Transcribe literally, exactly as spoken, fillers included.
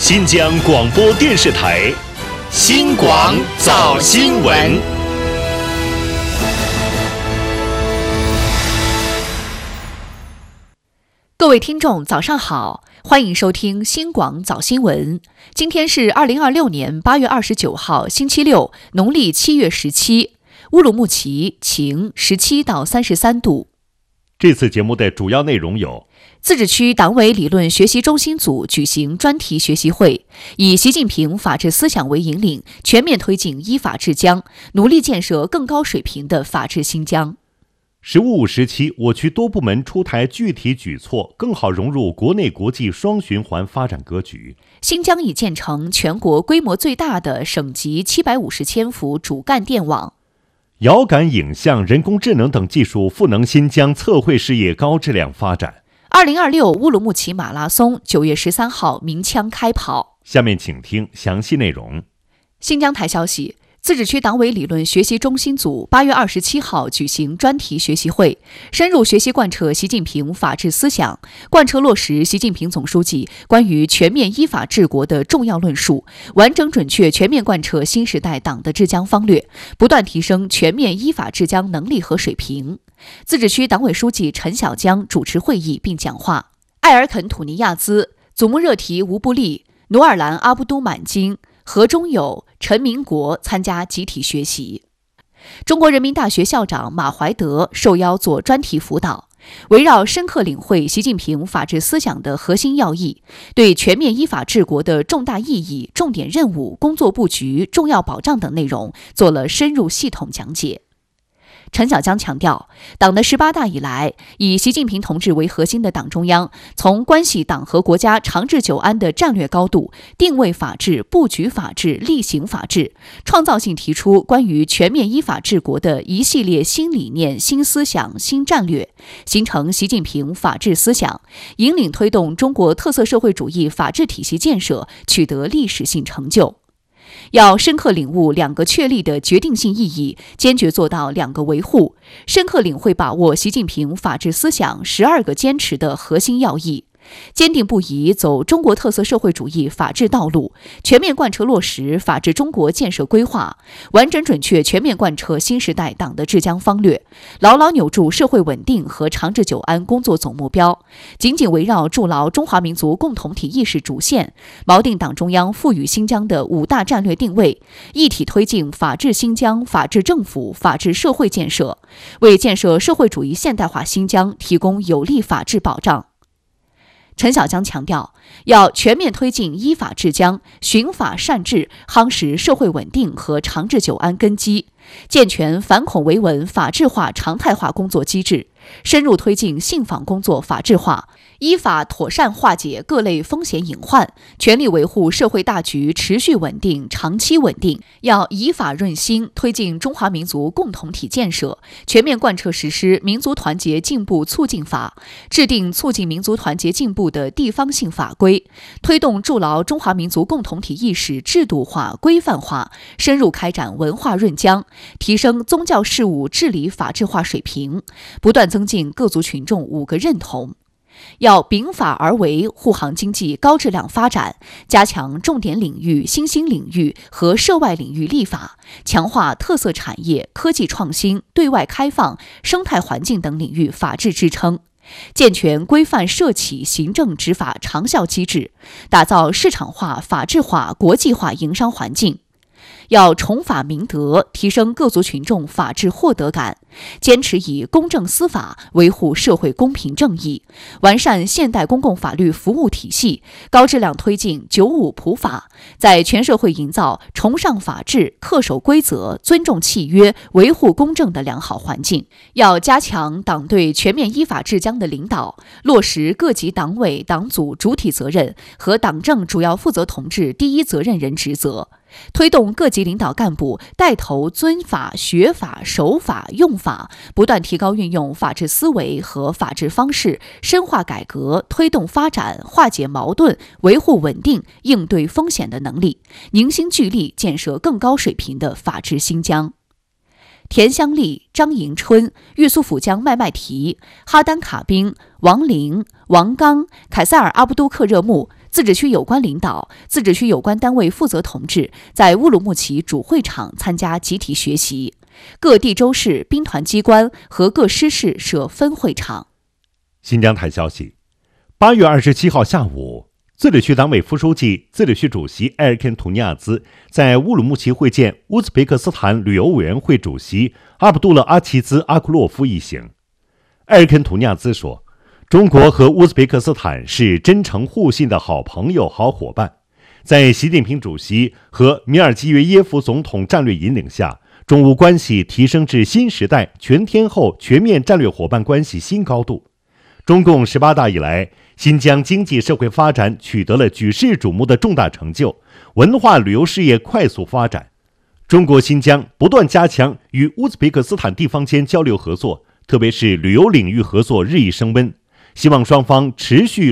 新疆广播电视台新广早新闻。 各位听众早上好，欢迎收听新广早新闻。今天是二零二六年八月二十九号星期六，农历七月十七，乌鲁木齐晴，十七到三十三度。 这次节目的主要内容有： 自治区党委理论学习中心组举行专题学习会，以习近平法治思想为引领，全面推进依法治疆，努力建设更高水平的法治新疆。 十五五时期，我区多部门出台具体举措，更好融入国内国际双循环发展格局。 新疆已建成全国规模最大的省级七百五十千伏主干电网。 遥感影像、人工智能等技术赋能新疆测绘事业高质量发展。 二零二六乌鲁木齐马拉松九月十三号鸣枪开跑。 下面请听详细内容。 新疆台消息，自治区党委理论学习中心组八月二十七号举行专题学习会，深入学习贯彻习近平法治思想，贯彻落实习近平总书记关于全面依法治国的重要论述，完整准确全面贯彻新时代党的治疆方略，不断提升全面依法治疆能力和水平。自治区党委书记陈小江主持会议并讲话。艾尔肯土尼亚兹、祖木热提吴布利、努尔兰阿布都满金、何中友、陈明国参加集体学习。中国人民大学校长马怀德受邀做专题辅导，围绕深刻领会习近平法治思想的核心要义，对全面依法治国的重大意义、重点任务、工作布局、重要保障等内容做了深入系统讲解。陈小江强调，党的十八大以来，以习近平同志为核心的党中央，从关系党和国家长治久安的战略高度，定位法治、布局法治、力行法治，创造性提出关于全面依法治国的一系列新理念、新思想、新战略，形成习近平法治思想，引领推动中国特色社会主义法治体系建设取得历史性成就。要深刻领悟两个确立的决定性意义，坚决做到两个维护，深刻领会把握习近平法治思想十二个坚持的核心要义，坚定不移走中国特色社会主义法治道路，全面贯彻落实法治中国建设规划，完整准确全面贯彻新时代党的治疆方略，牢牢扭住社会稳定和长治久安工作总目标，紧紧围绕筑牢中华民族共同体意识主线，锚定党中央赋予新疆的五大战略定位，一体推进法治新疆、法治政府、法治社会建设，为建设社会主义现代化新疆提供有力法治保障。陈小江强调，要全面推进依法治疆，循法善治，夯实社会稳定和长治久安根基，健全反恐维稳法治化常态化工作机制，深入推进信访工作法治化，依法妥善化解各类风险隐患，全力维护社会大局持续稳定、长期稳定。要以法润心，推进中华民族共同体建设，全面贯彻实施民族团结进步促进法，制定促进民族团结进步的地方性法规，推动筑牢中华民族共同体意识制度化、规范化，深入开展文化润疆，提升宗教事务治理法治化水平，不断增进各族群众五个认同。要秉法而为，护航经济高质量发展，加强重点领域、新兴领域和涉外领域立法，强化特色产业、科技创新、对外开放、生态环境等领域法治支撑，健全规范社企行政执法长效机制，打造市场化、法治化、国际化营商环境。要崇法明德，提升各族群众法治获得感，坚持以公正司法维护社会公平正义，完善现代公共法律服务体系，高质量推进九五普法，在全社会营造崇尚法治、恪守规则、尊重契约、维护公正的良好环境。要加强党对全面依法治疆的领导，落实各级党委党组主体责任和党政主要负责同志第一责任人职责，推动各级领导干部带头遵法、学法、守法、用法，不断提高运用法治思维和法治方式，深化改革，推动发展，化解矛盾，维护稳定，应对风险的能力，凝心聚力建设更高水平的法治新疆。 田香丽、张迎春、玉苏甫江麦麦提、哈丹卡宾、王林、王刚、凯塞尔阿布都克热木自治区有关领导、自治区有关单位负责同志在乌鲁木齐主会场参加集体学习，各地州市兵团机关和各师事设分会场。 新疆台消息，八月二十七号下午，自治区党委副书记、自治区主席埃尔肯图尼亚兹在乌鲁木齐会见乌兹别克斯坦旅游委员会主席阿卜杜勒阿齐兹阿库洛夫一行。埃尔肯图尼亚兹说，中国和乌兹别克斯坦是真诚互信的好朋友、好伙伴。在习近平主席和米尔基约耶夫总统战略引领下，中乌关系提升至新时代全天候全面战略伙伴关系新高度。中共十八大以来，新疆经济社会发展取得了举世瞩目的重大成就，文化旅游事业快速发展。中国新疆不断加强与乌兹别克斯坦地方间交流合作，特别是旅游领域合作日益升温，希望双方持续